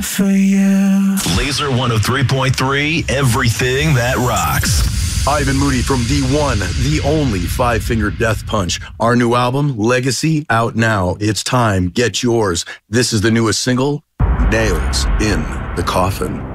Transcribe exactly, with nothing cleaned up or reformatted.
For you. Laser one oh three point three, everything that rocks. Ivan Moody from the one, the only Five Finger Death Punch. Our new album, Legacy, out now. It's time. Get yours. This is the newest single, Nails in the Coffin.